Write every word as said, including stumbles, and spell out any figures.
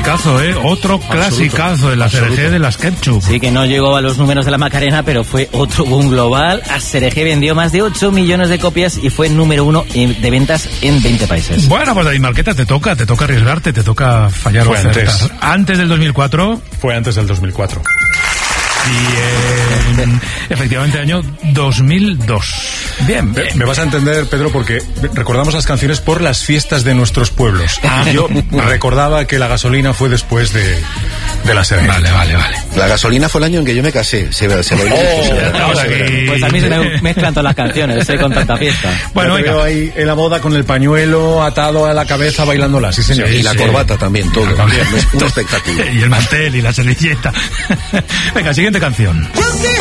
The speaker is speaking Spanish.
clasicazo, ¿eh? Otro clasicazo de la C R G de las Ketchup. Sí, que no llegó a los números de la Macarena, pero fue otro boom global. A C R G vendió más de ocho millones de copias y fue número uno de ventas en veinte países. Bueno, pues David Marqueta, te toca, te toca arriesgarte, te toca fallar o acertar. Antes. ¿Antes del dos mil cuatro? Fue antes del dos mil cuatro. Y en, efectivamente, año dos mil dos. Bien, bien. Me vas a entender, Pedro, porque recordamos las canciones por las fiestas de nuestros pueblos. Ah, yo recordaba que la gasolina fue después de, de la serie. Vale, vale, vale. La gasolina fue el año en que yo me casé. Se, se bailó oh, mucho, se no, aquí... Pues a mí se me mezclan todas las canciones, sé, con tanta fiesta. Bueno, te veo ahí en la boda con el pañuelo atado a la cabeza bailándola, sí señor. Sí, y la sí. corbata también, todo. También. Un espectáculo. Y el mantel y la servilleta. Venga, siguiente canción.